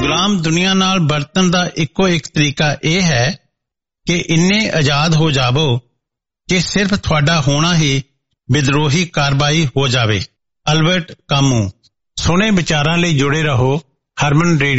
ਗੁਲਾਮ ਦੁਨੀਆ ਨਾਲ ਵਰਤਣ ਦਾ ਇੱਕੋ ਇੱਕ ਤਰੀਕਾ ਇਹ ਹੈ ਕਿ ਇੰਨੇ ਆਜ਼ਾਦ ਹੋ ਜਾਵੋ ਕਿ ਸਿਰਫ ਤੁਹਾਡਾ ਹੋਣਾ ਹੀ ਵਿਦਰੋਹੀ ਕਾਰਵਾਈ ਹੋ ਜਾਵੇ। Albert Camus. ਸੋਹਣੇ ਵਿਚਾਰਾਂ ਲਈ ਜੁੜੇ ਰਹੋ ਹਰਮਨ ਰੇਡੀਓ